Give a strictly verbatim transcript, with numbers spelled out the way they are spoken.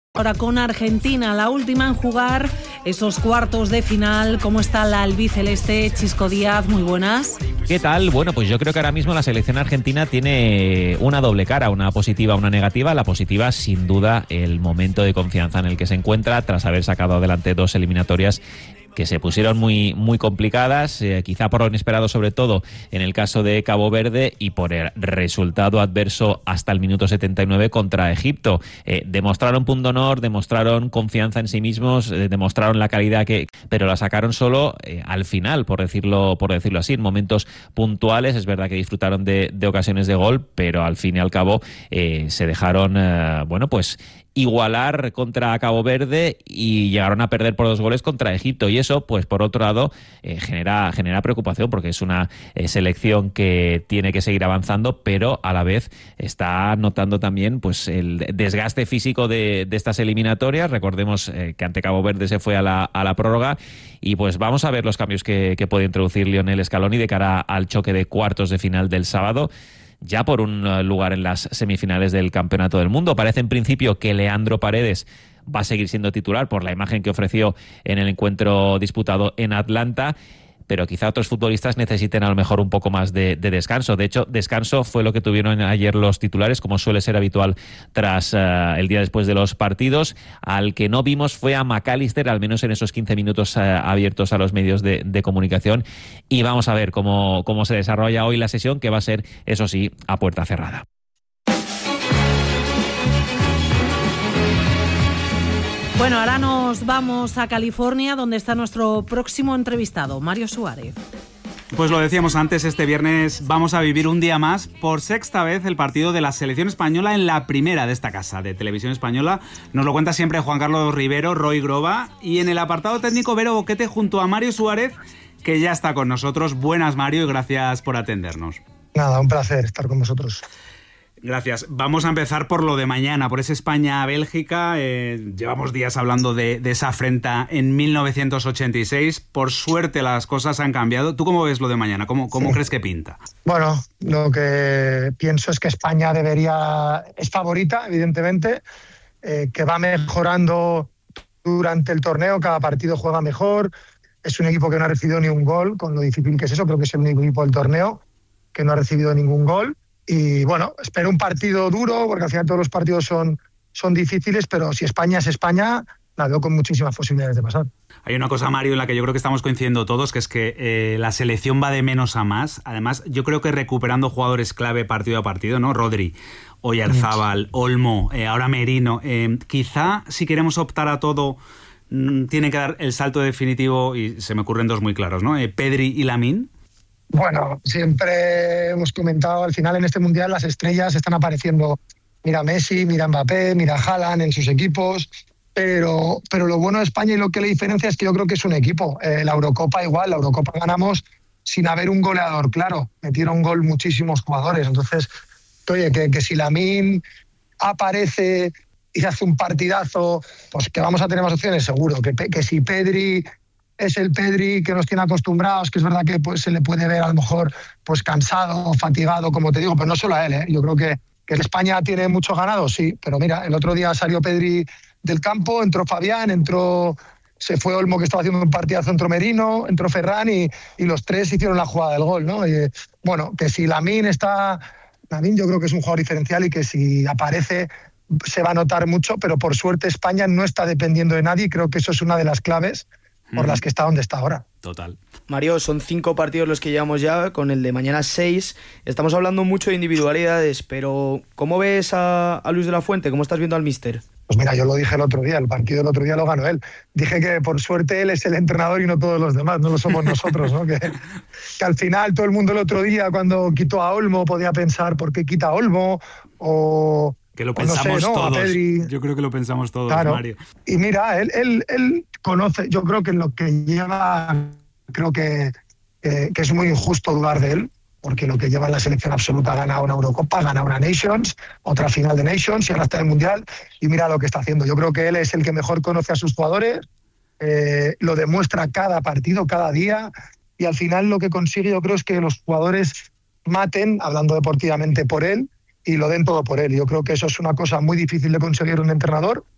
Ahora con Argentina, la última en jugar esos cuartos de final. ¿Cómo está la albiceleste? Chisco Díaz, muy buenas. ¿Qué tal? Bueno, pues yo creo que ahora mismo la selección argentina tiene una doble cara, una positiva, una negativa. La positiva, sin duda, el momento de confianza en el que se encuentra tras haber sacado adelante dos eliminatorias que se pusieron muy, muy complicadas, eh, quizá por lo inesperado, sobre todo en el caso de Cabo Verde, y por el resultado adverso hasta el minuto setenta y nueve contra Egipto. Eh, demostraron punto honor, demostraron confianza en sí mismos, eh, demostraron la calidad que, pero la sacaron solo eh, al final, por decirlo, por decirlo así, en momentos puntuales. Es verdad que disfrutaron de, de ocasiones de gol, pero al fin y al cabo eh, se dejaron, eh, bueno, pues igualar contra Cabo Verde y llegaron a perder por dos goles contra Egipto, y eso, pues por otro lado, eh, genera, genera preocupación, porque es una eh, selección que tiene que seguir avanzando, pero a la vez está notando también pues el desgaste físico de, de estas eliminatorias. Recordemos eh, que ante Cabo Verde se fue a la, a la prórroga, y pues vamos a ver los cambios que, que puede introducir Lionel Scaloni de cara al choque de cuartos de final del sábado, ya por un lugar en las semifinales del Campeonato del Mundo. Parece en principio que Leandro Paredes va a seguir siendo titular por la imagen que ofreció en el encuentro disputado en Atlanta, pero quizá otros futbolistas necesiten a lo mejor un poco más de, de descanso. De hecho, descanso fue lo que tuvieron ayer los titulares, como suele ser habitual tras uh, el día después de los partidos. Al que no vimos fue a McAllister, al menos en esos quince minutos uh, abiertos a los medios de, de comunicación. Y vamos a ver cómo, cómo se desarrolla hoy la sesión, que va a ser, eso sí, a puerta cerrada. Bueno, ahora nos vamos a California, donde está nuestro próximo entrevistado, Mario Suárez. Pues lo decíamos antes, este viernes vamos a vivir un día más, por sexta vez, el partido de la selección española en la primera de esta casa de Televisión Española. Nos lo cuenta siempre Juan Carlos Rivero, Roy Groba, y en el apartado técnico Vero Boquete junto a Mario Suárez, que ya está con nosotros. Buenas, Mario, y gracias por atendernos. Nada, un placer estar con vosotros. Gracias. Vamos a empezar por lo de mañana, por ese España-Bélgica. Eh, llevamos días hablando de, de esa afrenta en mil novecientos ochenta y seis. Por suerte las cosas han cambiado. ¿Tú cómo ves lo de mañana? ¿Cómo, cómo sí. crees que pinta? Bueno, lo que pienso es que España debería... es favorita, evidentemente, eh, que va mejorando durante el torneo. Cada partido juega mejor. Es un equipo que no ha recibido ni un gol, con lo difícil que es eso. Creo que es el único equipo del torneo que no ha recibido ningún gol. Y bueno, espero un partido duro, porque al final todos los partidos son, son difíciles, pero si España es España, la veo con muchísimas posibilidades de pasar. Hay una cosa, Mario, en la que yo creo que estamos coincidiendo todos, que es que eh, la selección va de menos a más. Además, yo creo que recuperando jugadores clave partido a partido, ¿no? Rodri, Oyarzábal, Olmo, eh, ahora Merino. Eh, quizá si queremos optar a todo, mm, tiene que dar el salto definitivo, y se me ocurren dos muy claros, ¿no? Eh, Pedri y Lamine. Bueno, siempre hemos comentado, al final en este Mundial las estrellas están apareciendo. Mira Messi, mira Mbappé, mira Haaland en sus equipos, pero, pero lo bueno de España y lo que le diferencia es que yo creo que es un equipo. Eh, la Eurocopa igual, la Eurocopa ganamos sin haber un goleador claro. Metieron gol muchísimos jugadores, entonces, oye, que, que si Lamine aparece y hace un partidazo, pues que vamos a tener más opciones, seguro. Que, que si Pedri... es el Pedri que nos tiene acostumbrados, que es verdad que pues, se le puede ver a lo mejor pues cansado, fatigado, como te digo, pero no solo a él, ¿eh? Yo creo que, que España tiene mucho ganado, sí, pero mira, el otro día salió Pedri del campo, entró Fabián, entró, se fue Olmo, que estaba haciendo un partidazo, entró Merino, entró Ferran, y, y los tres hicieron la jugada del gol, ¿no? Y, bueno, que si Lamine está... Lamine yo creo que es un jugador diferencial y que si aparece se va a notar mucho, pero por suerte España no está dependiendo de nadie, y creo que eso es una de las claves por las que está donde está ahora. Total. Mario, son cinco partidos los que llevamos ya, con el de mañana seis. Estamos hablando mucho de individualidades, pero ¿cómo ves a, a Luis de la Fuente? ¿Cómo estás viendo al míster? Pues mira, yo lo dije el otro día, el partido del otro día lo ganó él. Dije que por suerte él es el entrenador y no todos los demás, no lo somos nosotros, ¿no? Que, que al final todo el mundo el otro día, cuando quitó a Olmo, podía pensar ¿por qué quita a Olmo? O... Que lo pensamos no sé, ¿no? todos. Yo creo que lo pensamos todos, claro. Mario. Y mira, él, él, él conoce, yo creo que en lo que lleva, creo que, que, que es muy injusto dudar de él, porque lo que lleva en la selección absoluta, ha ganado una Eurocopa, ha ganado una Nations, otra final de Nations, y ahora está en el Mundial, y mira lo que está haciendo. Yo creo que él es el que mejor conoce a sus jugadores, eh, lo demuestra cada partido, cada día, y al final lo que consigue, yo creo, es que los jugadores maten, hablando deportivamente, por él, y lo den todo por él. Yo creo que eso es una cosa muy difícil de conseguir un entrenador,